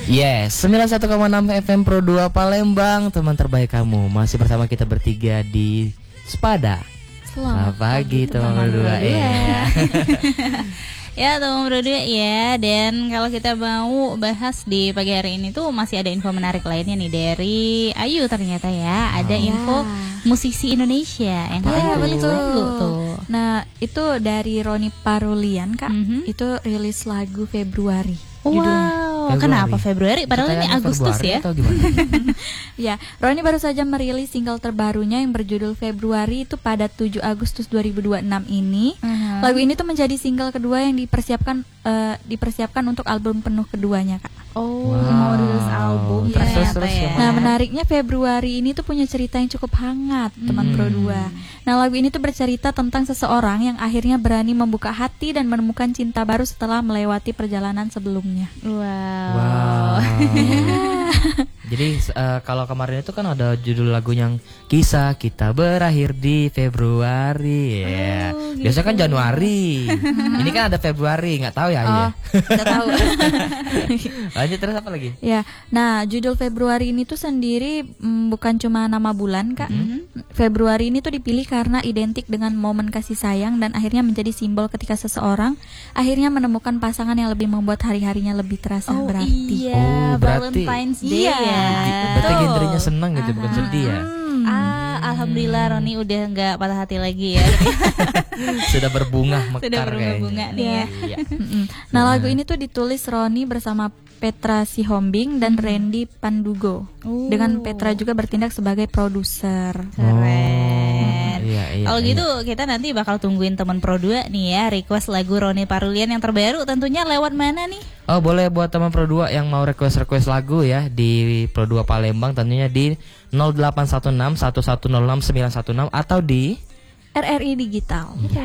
Yes, 91,6 FM Pro 2 Palembang, teman terbaik kamu. Masih bersama kita bertiga di Sepada. Selamat pagi teman berdua. Ya teman berdua ya. Dan kalau kita mau bahas di pagi hari ini tuh masih ada info menarik lainnya nih dari Ayu ternyata ya. Ada info musisi Indonesia yang katanya rilis lagu tuh. Nah itu dari Roni Parulian Kak. Itu rilis lagu Februari. Wow, kenapa Februari? Padahal ini Agustus ya. Ya, Roni baru saja merilis single terbarunya yang berjudul Februari itu pada 7 Agustus 2026 ini. Lagu ini tuh menjadi single kedua yang dipersiapkan untuk album penuh keduanya, Kak. Mau rilis album ternyata ya. Nah, menariknya Februari ini tuh punya cerita yang cukup hangat, teman Pro 2. Nah, lagu ini tuh bercerita tentang seseorang yang akhirnya berani membuka hati dan menemukan cinta baru setelah melewati perjalanan sebelumnya. Wow. Jadi kalau kemarin itu kan ada judul lagu yang Kisah Kita Berakhir di Februari. Gitu. Biasanya kan Januari. Ini kan ada Februari, nggak tahu ya? Nggak tahu. Lanjut terus apa lagi? Ya, nah judul Februari ini tuh sendiri bukan cuma nama bulan, Kak. Februari ini tuh dipilih karena identik dengan momen kasih sayang dan akhirnya menjadi simbol ketika seseorang akhirnya menemukan pasangan yang lebih membuat hari-harinya lebih terasa berarti. Berarti Valentine's Day ya. Berarti gendernya senang gitu, bukan sedih ya. Alhamdulillah Roni udah nggak patah hati lagi ya. Sudah berbunga mekar. Sudah berbunga nih ya. Nah lagu ini tuh ditulis Roni bersama Petra Sihombing dan Randy Pandugo. Dengan Petra juga bertindak sebagai produser. Keren. Kalau gitu kita nanti bakal tungguin teman Pro 2 nih ya, request lagu Roni Parulian yang terbaru tentunya lewat mana nih? Oh boleh buat teman Pro 2 yang mau request lagu ya di Pro 2 Palembang tentunya di 0816 1106 916 atau di RRI Digital.